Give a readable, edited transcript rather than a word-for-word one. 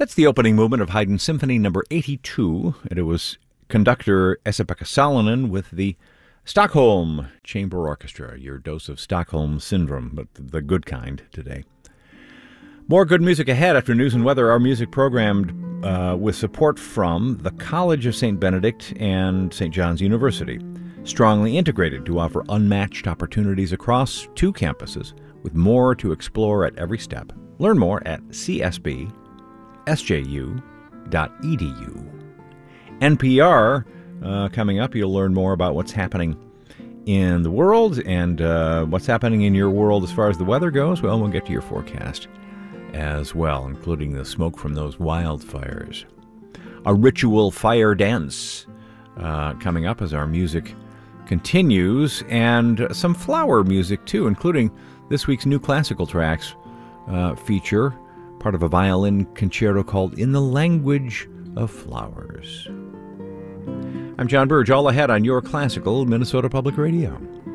That's the opening movement of Haydn Symphony number 82, and it was conductor Esa-Pekka Salonen with the Stockholm Chamber Orchestra. Your dose of Stockholm Syndrome, but the good kind today. More good music ahead after news and weather. Our music programmed with support from the College of St. Benedict and St. John's University, strongly integrated to offer unmatched opportunities across two campuses with more to explore at every step. Learn more at csb.sju.edu. NPR, coming up, you'll learn more about what's happening in the world and what's happening in your world as far as the weather goes. Well, we'll get to your forecast as well, including the smoke from those wildfires. A ritual fire dance coming up as our music continues, and some flower music too, including this week's new classical tracks feature part of a violin concerto called In the Language of Flowers. I'm John Burge, all ahead on your classical Minnesota Public Radio.